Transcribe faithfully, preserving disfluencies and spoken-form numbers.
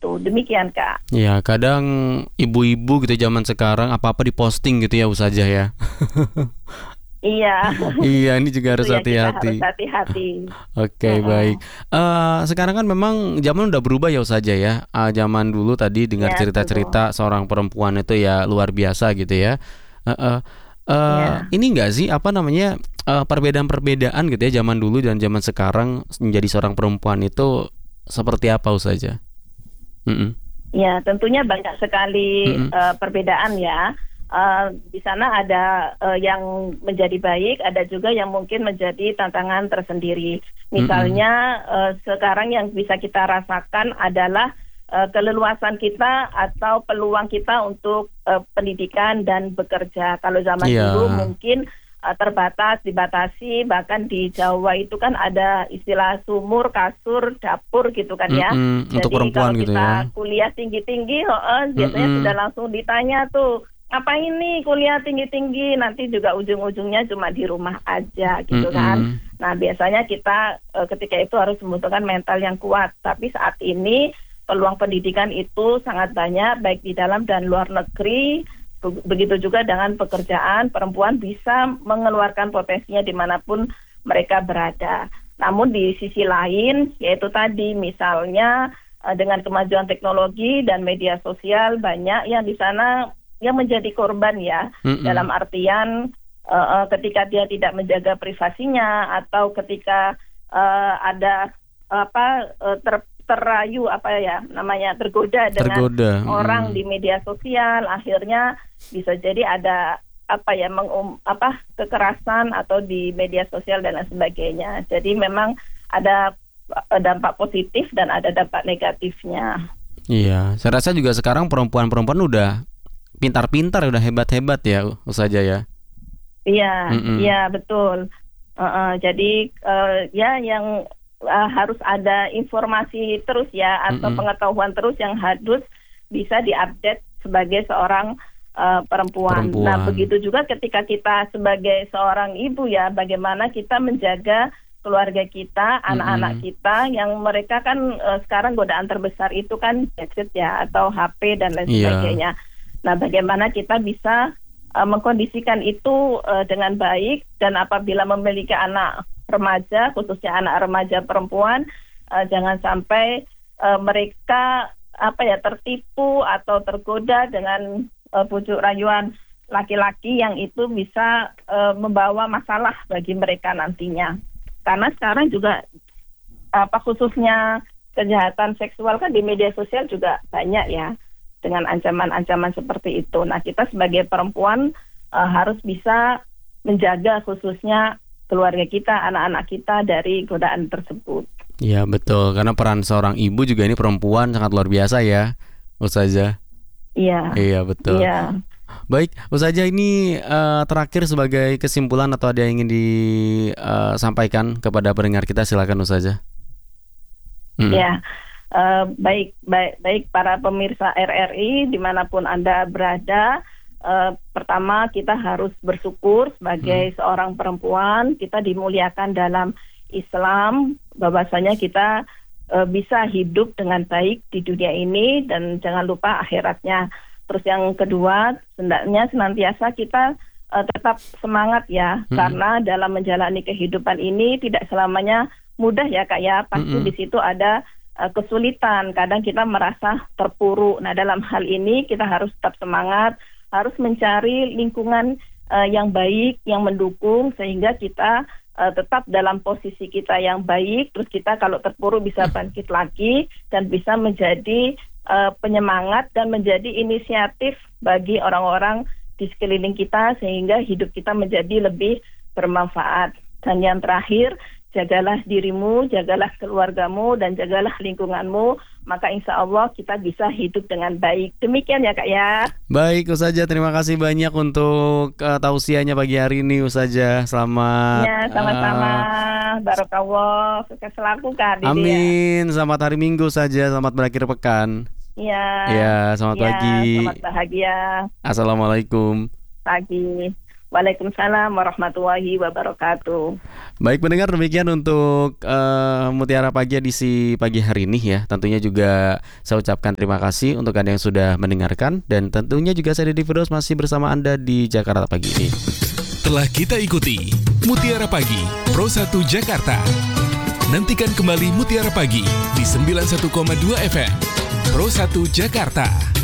itu. Demikian Kak. Ya, kadang ibu-ibu gitu zaman sekarang apa-apa diposting gitu ya Ustazah ya. Iya, Iya, ini juga itu harus ya kita harus hati-hati. hati-hati. Oke, baik. Mm-mm. Eh, sekarang kan memang zaman udah berubah ya Ustazah ya. Eh, zaman dulu tadi dengar Ya, betul. cerita-cerita seorang perempuan itu ya luar biasa gitu ya. Eh, eh, eh, Ya. ini enggak sih apa namanya eh, perbedaan-perbedaan gitu ya zaman dulu dan zaman sekarang menjadi seorang perempuan itu seperti apa Ustazah? Mm-mm. Ya, tentunya banyak sekali Mm-mm. eh, perbedaan ya. Eh, di sana ada eh, yang menjadi baik, ada juga yang mungkin menjadi tantangan tersendiri. Mm-mm. Misalnya eh, sekarang yang bisa kita rasakan adalah eh, keleluasan kita atau peluang kita untuk eh, pendidikan dan bekerja. Kalau zaman Iya. dulu mungkin eh, terbatas, dibatasi, bahkan di Jawa itu kan ada istilah sumur, kasur, dapur gitu kan ya. Mm-mm. Untuk Jadi perempuan kalau gitu kita ya. kuliah tinggi-tinggi, heeh, biasanya sudah Mm-mm. langsung ditanya tuh, ngapain nih kuliah tinggi-tinggi, nanti juga ujung-ujungnya cuma di rumah aja gitu kan. Mm-mm. Nah biasanya kita eh, ketika itu harus membutuhkan mental yang kuat. Tapi saat ini peluang pendidikan itu sangat banyak, baik di dalam dan luar negeri. Be- Begitu juga dengan pekerjaan, perempuan bisa mengeluarkan potensinya dimanapun mereka berada. Namun di sisi lain, yaitu tadi misalnya eh, dengan kemajuan teknologi dan media sosial, banyak yang di sana yang menjadi korban ya, Mm-mm. dalam artian eh, eh, ketika dia tidak menjaga privasinya atau ketika eh, ada apa eh, ter, terayu apa ya namanya tergoda dengan Tergoda. orang Mm-mm. di media sosial, akhirnya bisa jadi ada apa ya mengum, apa kekerasan atau di media sosial dan lain sebagainya. Jadi memang ada eh, dampak positif dan ada dampak negatifnya. Iya, saya rasa juga sekarang perempuan-perempuan udah pintar-pintar, udah hebat-hebat ya Ustazah ya. Iya, Mm-mm. iya betul. Uh, uh, jadi uh, ya yang uh, harus ada informasi terus ya atau Mm-mm. pengetahuan terus yang harus bisa diupdate sebagai seorang uh, perempuan. Nah, Perempuan. begitu juga ketika kita sebagai seorang ibu ya, bagaimana kita menjaga keluarga kita, anak-anak Mm-mm. kita yang mereka kan uh, sekarang godaan terbesar itu kan gadget ya atau H P dan lain Iya. sebagainya. Nah, bagaimana kita bisa uh, mengkondisikan itu uh, dengan baik dan apabila memiliki anak remaja, khususnya anak remaja perempuan, uh, jangan sampai uh, mereka apa ya tertipu atau tergoda dengan uh, bujuk rayuan laki-laki yang itu bisa uh, membawa masalah bagi mereka nantinya. Karena sekarang juga apa khususnya kejahatan seksual kan di media sosial juga banyak ya, dengan ancaman-ancaman seperti itu. Nah, kita sebagai perempuan uh, harus bisa menjaga khususnya keluarga kita, anak-anak kita dari godaan tersebut. Iya betul, karena peran seorang ibu juga ini perempuan sangat luar biasa ya Ustazah. Iya, Iya betul. iya, Baik Ustazah, ini eh, terakhir sebagai kesimpulan atau ada yang ingin disampaikan kepada pendengar kita, silakan Ustazah. Mm-mm. iya. Uh, baik, baik, baik para pemirsa R R I dimanapun Anda berada. Uh, pertama kita harus bersyukur sebagai Mm. seorang perempuan, kita dimuliakan dalam Islam, bahwasanya kita uh, bisa hidup dengan baik di dunia ini dan jangan lupa akhiratnya. Terus yang kedua, hendaknya senantiasa kita uh, tetap semangat ya, Mm-mm. karena dalam menjalani kehidupan ini tidak selamanya mudah ya Kak ya, pasti Mm-mm. di situ ada uh, kesulitan, kadang kita merasa terpuruk. Nah dalam hal ini kita harus tetap semangat, harus mencari lingkungan uh, yang baik, yang mendukung sehingga kita uh, tetap dalam posisi kita yang baik, terus kita kalau terpuruk bisa bangkit lagi dan bisa menjadi uh, penyemangat dan menjadi inisiatif bagi orang-orang di sekeliling kita sehingga hidup kita menjadi lebih bermanfaat. Dan yang terakhir, jagalah dirimu, jagalah keluargamu, dan jagalah lingkunganmu, maka insya Allah kita bisa hidup dengan baik. Demikian ya Kak ya. Baik Ustazah, terima kasih banyak untuk uh, tausiahnya pagi hari ini Ustazah. Selamat Ya, sama-sama. uh, Barokallah. Sukses selalu Kak Dede ya. Amin. Selamat hari Minggu saja, selamat berakhir pekan. Ya, Ya, selamat ya, pagi. selamat bahagia Assalamualaikum. pagi. Waalaikumsalam warahmatullahi wabarakatuh. Baik pendengar, demikian untuk uh, Mutiara Pagi edisi pagi hari ini ya. Tentunya juga saya ucapkan terima kasih untuk Anda yang sudah mendengarkan. Dan tentunya juga saya Deddy Firdaus masih bersama Anda di Jakarta Pagi ini. Telah kita ikuti Mutiara Pagi Pro satu Jakarta. Nantikan kembali Mutiara Pagi di sembilan puluh satu koma dua F M Pro satu Jakarta.